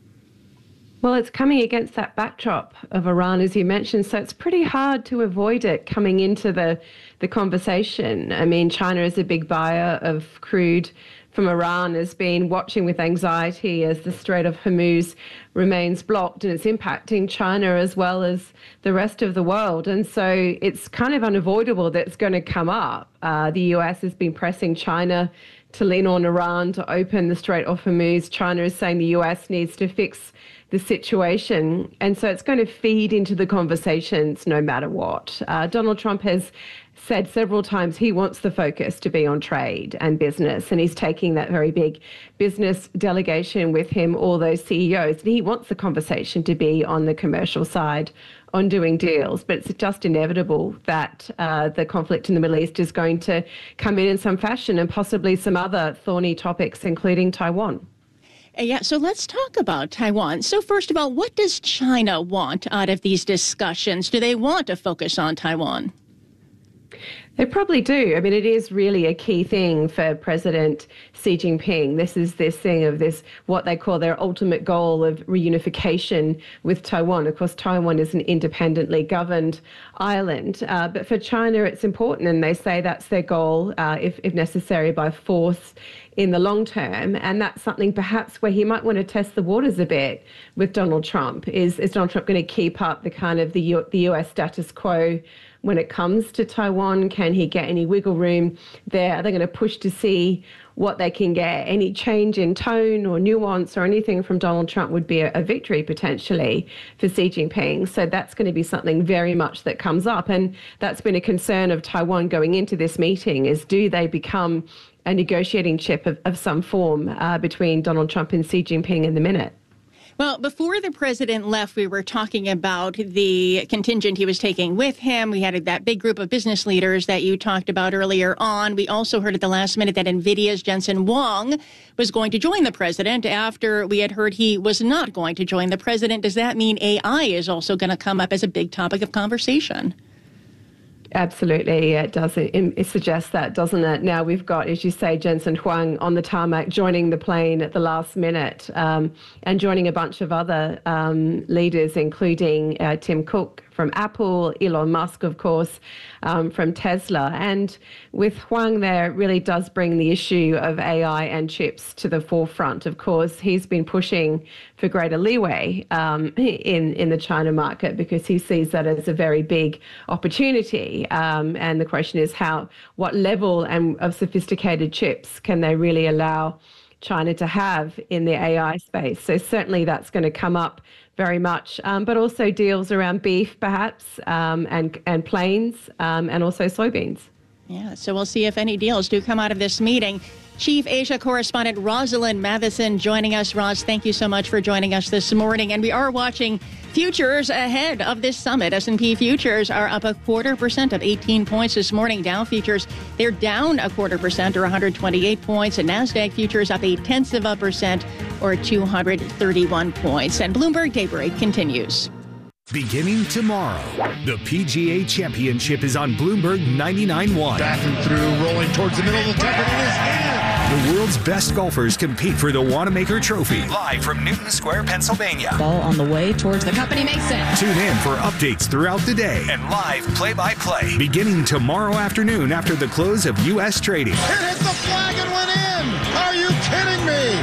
Well, it's coming against that backdrop of Iran, as you mentioned, so it's pretty hard to avoid it coming into the, the conversation. I mean, China is a big buyer of crude from Iran, has been watching with anxiety as the Strait of Hormuz remains blocked, and it's impacting China as well as the rest of the world. And so it's kind of unavoidable that it's going to come up. Uh, the U S has been pressing China to lean on Iran to open the Strait of Hormuz. China is saying the U S needs to fix the situation. And so it's going to feed into the conversations no matter what. Uh, Donald Trump has said several times he wants the focus to be on trade and business, and he's taking that very big business delegation with him, all those C E Os, and he wants the conversation to be on the commercial side, on doing deals. But it's just inevitable that uh, the conflict in the Middle East is going to come in in some fashion, and possibly some other thorny topics, including Taiwan. Yeah, so let's talk about Taiwan. So first of all, what does China want out of these discussions? Do they want to focus on Taiwan? They probably do. I mean, it is really a key thing for President Xi Jinping. This is this thing of this, what they call their ultimate goal of reunification with Taiwan. Of course, Taiwan is an independently governed island. Uh, but for China, it's important, and they say that's their goal, uh, if, if necessary, by force in the long term. And that's something perhaps where he might want to test the waters a bit with Donald Trump. Is, is Donald Trump going to keep up the kind of the, U, the U S status quo when it comes to Taiwan? Can he get any wiggle room there? Are they going to push to see what they can get? Any change in tone or nuance or anything from Donald Trump would be a, a victory potentially for Xi Jinping. So that's going to be something very much that comes up. And that's been a concern of Taiwan going into this meeting, is do they become a negotiating chip of, of some form uh, between Donald Trump and Xi Jinping in the minute? Well, before the president left, we were talking about the contingent he was taking with him. We had that big group of business leaders that you talked about earlier on. We also heard at the last minute that NVIDIA's Jensen Huang was going to join the president after we had heard he was not going to join the president. Does that mean A I is also going to come up as a big topic of conversation? Absolutely, it does. It, it suggests that, doesn't it? Now we've got, as you say, Jensen Huang on the tarmac, joining the plane at the last minute, um, and joining a bunch of other um, leaders, including uh, Tim Cook from Apple, Elon Musk, of course, um, from Tesla. And with Huang there, it really does bring the issue of A I and chips to the forefront. Of course, he's been pushing for greater leeway um, in, in the China market because he sees that as a very big opportunity. Um, and the question is how, what level and of sophisticated chips can they really allow China to have in the A I space? So certainly that's going to come up very much, um, but also deals around beef, perhaps, um, and and planes, um, and also soybeans. Yeah, so we'll see if any deals do come out of this meeting. Chief Asia correspondent Rosalind Matheson joining us. Roz, thank you so much for joining us this morning. And we are watching futures ahead of this summit. S and P futures are up a quarter percent, up eighteen points this morning. Dow futures, they're down a quarter percent, or one hundred twenty-eight points. And NASDAQ futures up eight tenths of a percent, or two hundred thirty-one points. And Bloomberg Daybreak continues. Beginning tomorrow, the P G A Championship is on Bloomberg ninety-nine point one. Bathroom through, rolling towards the middle of the temple. It is in. The world's best golfers compete for the Wanamaker Trophy. Live from Newton Square, Pennsylvania. Ball on the way towards the company makes it. Tune in for updates throughout the day and live play-by-play. Beginning tomorrow afternoon after the close of U S trading. It hit the flag and went in. Are you kidding me?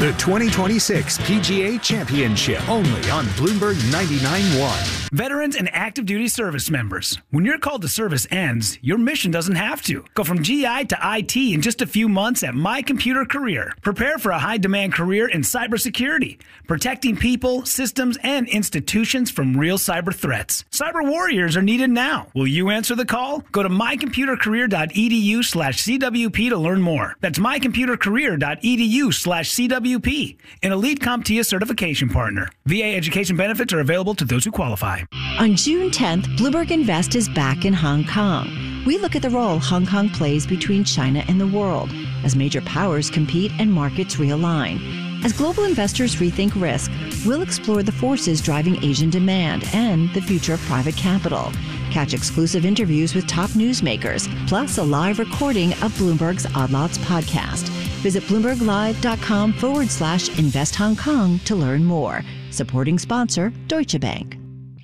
The twenty twenty-six P G A Championship, only on Bloomberg ninety-nine point one. Veterans and active duty service members, when your call to service ends, your mission doesn't have to. Go from G I to I T in just a few months at My Computer Career. Prepare for a high-demand career in cybersecurity, protecting people, systems, and institutions from real cyber threats. Cyber warriors are needed now. Will you answer the call? Go to mycomputercareer.edu slash CWP to learn more. That's mycomputercareer.edu slash CWP, an Elite CompTIA certification partner. V A education benefits are available to those who qualify. On June tenth, Bloomberg Invest is back in Hong Kong. We look at the role Hong Kong plays between China and the world as major powers compete and markets realign. As global investors rethink risk, we'll explore the forces driving Asian demand and the future of private capital. Catch exclusive interviews with top newsmakers, plus a live recording of Bloomberg's Odd Lots podcast. Visit bloomberglive.com forward slash invest Hong Kong to learn more. Supporting sponsor, Deutsche Bank.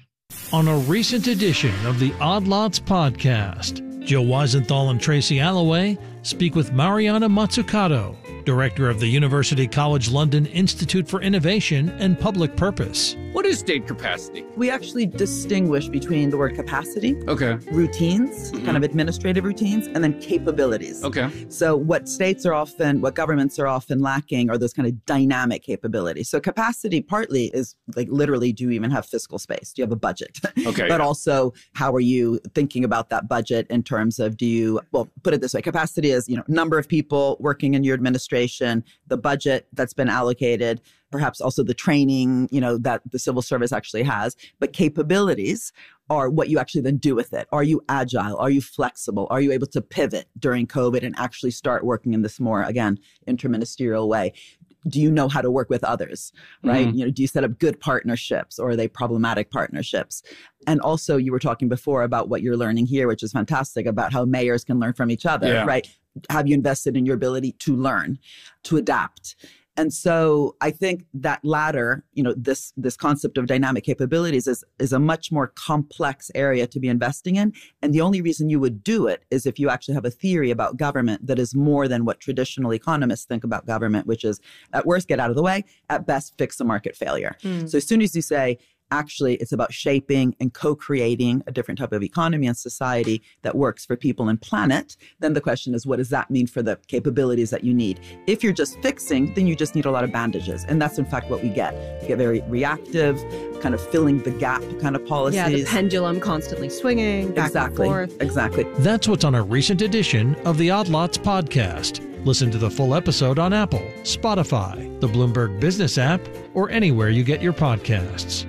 On a recent edition of the Odd Lots podcast, Joe Weisenthal and Tracy Alloway speak with Mariana Mazzucato, Director of the University College London Institute for Innovation and Public Purpose. What is state capacity? We actually distinguish between the word capacity, okay, routines, mm-hmm. kind of administrative routines, and then capabilities. Okay. So what states are often, what governments are often lacking are those kind of dynamic capabilities. So capacity partly is like literally, do you even have fiscal space? Do you have a budget? Okay. But also, how are you thinking about that budget in terms of, do you, well, put it this way, capacity is, you know, number of people working in your administration, the budget that's been allocated, perhaps also the training, you know, that the civil service actually has. But capabilities are what you actually then do with it. Are you agile? Are you flexible? Are you able to pivot during COVID and actually start working in this more, again, interministerial way? Do you know how to work with others, right? Mm-hmm. You know, do you set up good partnerships, or are they problematic partnerships? And also, you were talking before about what you're learning here, which is fantastic, about how mayors can learn from each other, yeah. right? Have you invested in your ability to learn, to adapt? And so I think that latter, you know, this this concept of dynamic capabilities is is a much more complex area to be investing in. And the only reason you would do it is if you actually have a theory about government that is more than what traditional economists think about government, which is at worst, get out of the way, at best, fix a market failure. Mm. So as soon as you say, actually, it's about shaping and co-creating a different type of economy and society that works for people and planet, then the question is, what does that mean for the capabilities that you need? If you're just fixing, then you just need a lot of bandages. And that's, in fact, what we get. We get very reactive, kind of filling the gap kind of policies. Yeah, the pendulum constantly swinging back exactly, and forth. Exactly. That's what's on a recent edition of the Odd Lots podcast. Listen to the full episode on Apple, Spotify, the Bloomberg Business app, or anywhere you get your podcasts.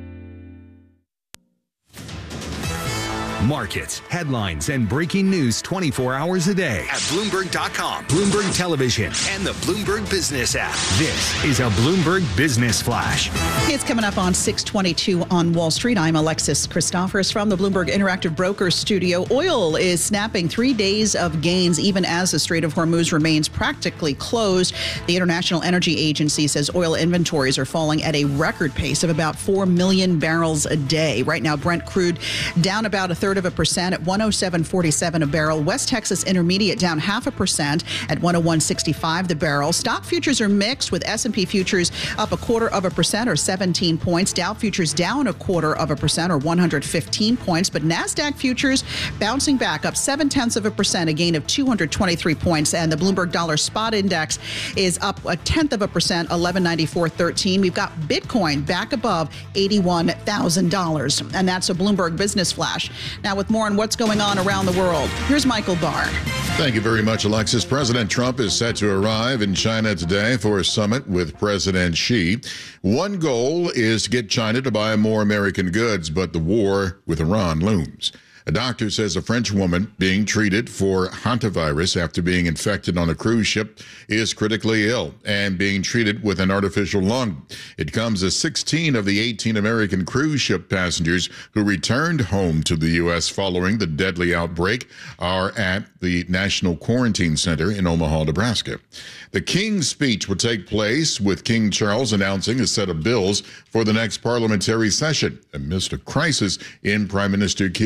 Markets, headlines, and breaking news twenty-four hours a day at Bloomberg dot com, Bloomberg Television, and the Bloomberg Business app. This is a Bloomberg Business Flash. It's coming up on six twenty-two on Wall Street. I'm Alexis Christophers from the Bloomberg Interactive Brokers studio. Oil is snapping three days of gains even as the Strait of Hormuz remains practically closed. The International Energy Agency says oil inventories are falling at a record pace of about four million barrels a day. Right now, Brent crude down about a third of a percent at one oh seven forty-seven a barrel. West Texas Intermediate down half a percent at one oh one sixty-five the barrel. Stock futures are mixed, with S and P futures up a quarter of a percent or seventeen points. Dow futures down a quarter of a percent or one hundred fifteen points. But NASDAQ futures bouncing back up seven tenths of a percent, a gain of two hundred twenty-three points. And the Bloomberg Dollar Spot Index is up a tenth of a percent, eleven ninety-four thirteen. We've got Bitcoin back above eighty-one thousand dollars. And that's a Bloomberg Business Flash. Now, with more on what's going on around the world, here's Michael Barr. Thank you very much, Alexis. President Trump is set to arrive in China today for a summit with President Xi. One goal is to get China to buy more American goods, but the war with Iran looms. A doctor says a French woman being treated for hantavirus after being infected on a cruise ship is critically ill and being treated with an artificial lung. It comes as sixteen of the eighteen American cruise ship passengers who returned home to the U S following the deadly outbreak are at the National Quarantine Center in Omaha, Nebraska. The King's speech will take place with King Charles announcing a set of bills for the next parliamentary session amidst a crisis in Prime Minister Keir Starmer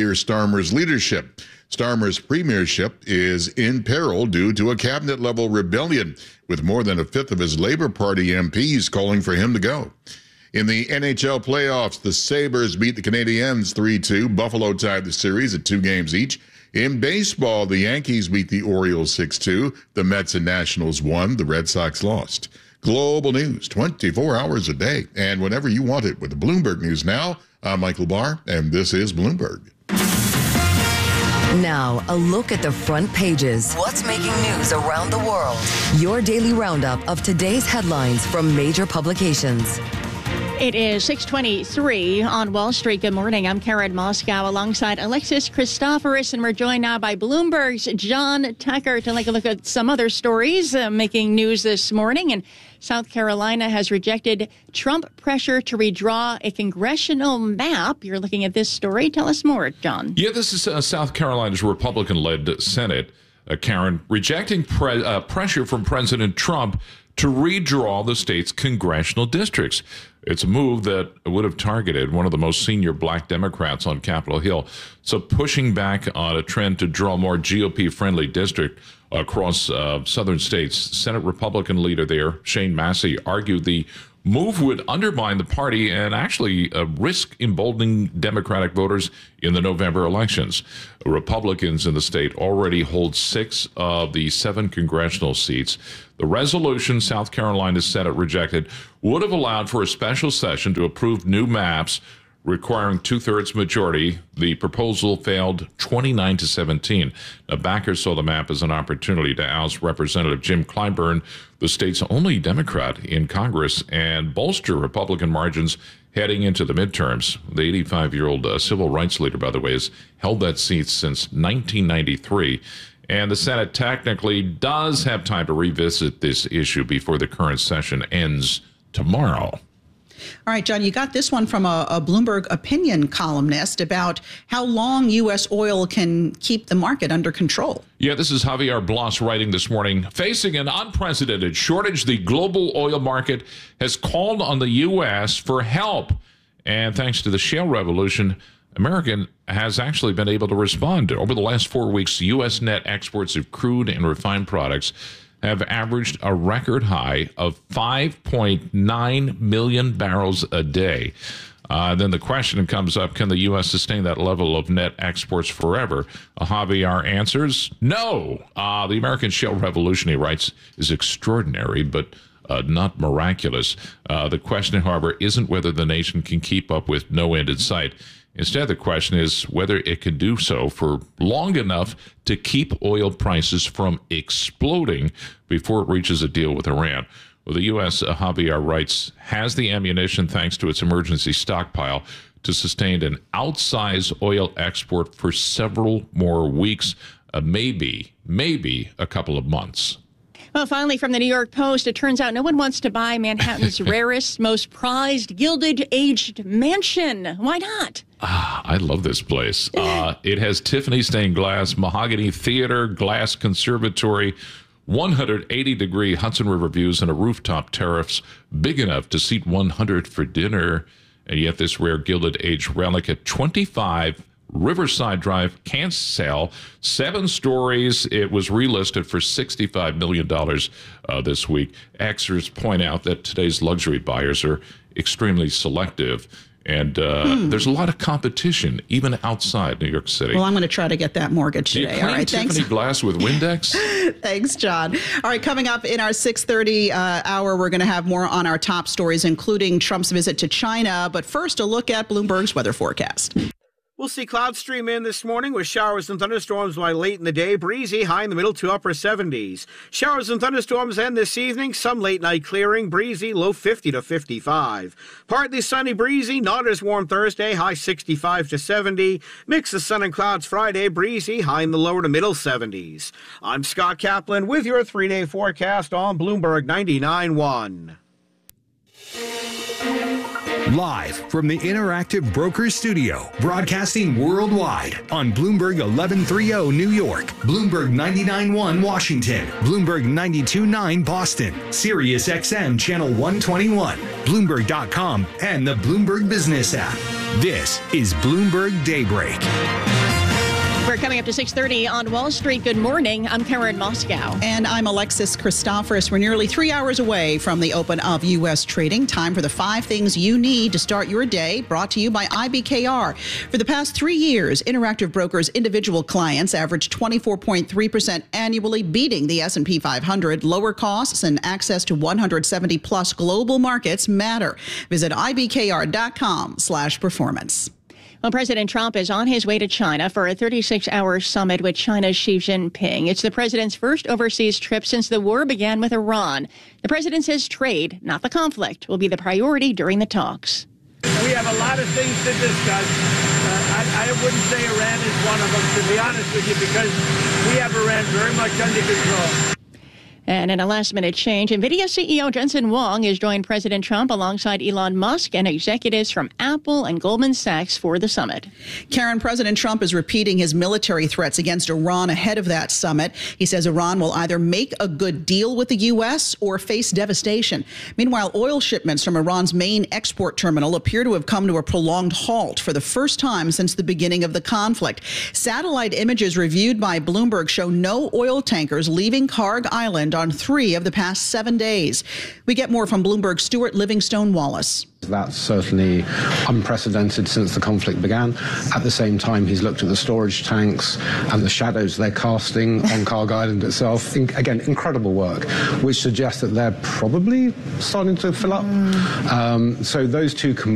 Starmer's leadership. Starmer's premiership is in peril due to a cabinet-level rebellion, with more than a fifth of his Labour Party M Ps calling for him to go. In the N H L playoffs, the Sabres beat the Canadiens three two. Buffalo tied the series at two games each. In baseball, the Yankees beat the Orioles six two. The Mets and Nationals won. The Red Sox lost. Global news, twenty-four hours a day, and whenever you want it with the Bloomberg News Now. I'm Michael Barr, and this is Bloomberg. Now, a look at the front pages. What's making news around the world? Your daily roundup of today's headlines from major publications. It is six twenty-three on Wall Street. Good morning. I'm Karen Moscow alongside Alexis Christoforous, and we're joined now by Bloomberg's John Tucker to take a look at some other stories uh, making news this morning. And South Carolina has rejected Trump pressure to redraw a congressional map. You're looking at this story. Tell us more, John. Yeah, this is uh, South Carolina's Republican-led Senate, uh, Karen, rejecting pre- uh, pressure from President Trump to redraw the state's congressional districts. It's a move that would have targeted one of the most senior black Democrats on Capitol Hill. So pushing back on a trend to draw more G O P-friendly district across uh, southern states. Senate Republican leader there, Shane Massey, argued the move would undermine the party and actually uh, risk emboldening Democratic voters in the November elections. Republicans in the state already hold six of the seven congressional seats. The resolution South Carolina's Senate rejected would have allowed for a special session to approve new maps requiring two-thirds majority. The proposal failed twenty-nine to seventeen. Now, backers saw the map as an opportunity to oust Representative Jim Clyburn, the state's only Democrat in Congress, and bolster Republican margins heading into the midterms. The eighty-five-year-old uh, civil rights leader, by the way, has held that seat since nineteen ninety-three. And the Senate technically does have time to revisit this issue before the current session ends tomorrow. All right, John, you got this one from a, a Bloomberg opinion columnist about how long U S oil can keep the market under control. Yeah, this is Javier Blas writing this morning. Facing an unprecedented shortage, the global oil market has called on the U S for help. And thanks to the shale revolution, America has actually been able to respond. Over the last four weeks, U S net exports of crude and refined products have averaged a record high of five point nine million barrels a day. Uh, then the question comes up, can the U S sustain that level of net exports forever? Uh, Javier answers, no. Uh, the American shale revolution, he writes, is extraordinary, but uh, not miraculous. Uh, the question, however, isn't whether the nation can keep up with no end in sight. Instead, the question is whether it can do so for long enough to keep oil prices from exploding before it reaches a deal with Iran. Well, the U S, uh, Javier writes, has the ammunition, thanks to its emergency stockpile, to sustain an outsized oil export for several more weeks, uh, maybe, maybe a couple of months. Well, finally, from the New York Post, it turns out no one wants to buy Manhattan's rarest, most prized, gilded-aged mansion. Why not? Ah, I love this place. Uh, it has Tiffany stained glass, mahogany theater, glass conservatory, one hundred eighty degree Hudson River views, and a rooftop terrace big enough to seat one hundred for dinner. And yet this rare gilded-aged relic at twenty-five Riverside Drive can't sell. Seven stories. It was relisted for sixty-five million dollars uh, this week. Experts point out that today's luxury buyers are extremely selective, and uh, hmm. there's a lot of competition, even outside New York City. Well, I'm going to try to get that mortgage Do you today. clean All right, Tiffany thanks. glass with Windex? Thanks, John. All right, coming up in our six thirty uh, hour, we're going to have more on our top stories, including Trump's visit to China. But first, a look at Bloomberg's weather forecast. We'll see clouds stream in this morning with showers and thunderstorms by late in the day. Breezy, high in the middle to upper seventies. Showers and thunderstorms end this evening. Some late night clearing. Breezy, low fifty to fifty-five. Partly sunny, breezy. Not as warm Thursday. High sixty-five to seventy. Mix of sun and clouds Friday. Breezy, high in the lower to middle seventies. I'm Scott Kaplan with your three-day forecast on Bloomberg ninety-nine point one. Live from the Interactive Brokers Studio, broadcasting worldwide on Bloomberg eleven thirty New York, Bloomberg ninety-nine point one Washington, Bloomberg ninety-two point nine Boston, Sirius X M Channel one twenty-one, Bloomberg dot com, and the Bloomberg Business app. This is Bloomberg Daybreak. We're coming up to six thirty on Wall Street. Good morning. I'm Karen Moscow. And I'm Alexis Christoforous. We're nearly three hours away from the open of U S trading. Time for the five things you need to start your day, brought to you by I B K R. For the past three years, Interactive Brokers' individual clients averaged twenty-four point three percent annually, beating the S and P five hundred. Lower costs and access to one hundred seventy plus global markets matter. Visit ibkr.com slash performance. Well, President Trump is on his way to China for a thirty-six hour summit with China's Xi Jinping. It's the president's first overseas trip since the war began with Iran. The president says trade, not the conflict, will be the priority during the talks. We have a lot of things to discuss. Uh, I, I wouldn't say Iran is one of them, to be honest with you, because we have Iran very much under control. And in a last-minute change, NVIDIA C E O Jensen Huang has joined President Trump alongside Elon Musk and executives from Apple and Goldman Sachs for the summit. Karen, President Trump is repeating his military threats against Iran ahead of that summit. He says Iran will either make a good deal with the U S or face devastation. Meanwhile, oil shipments from Iran's main export terminal appear to have come to a prolonged halt for the first time since the beginning of the conflict. Satellite images reviewed by Bloomberg show no oil tankers leaving Karg Island on three of the past seven days. We get more from Bloomberg's Stuart Livingstone Wallace. That's certainly unprecedented since the conflict began. At the same time, he's looked at the storage tanks and the shadows they're casting on Karg Island itself. In, again, incredible work, which suggests that they're probably starting to fill up. Um, so those two can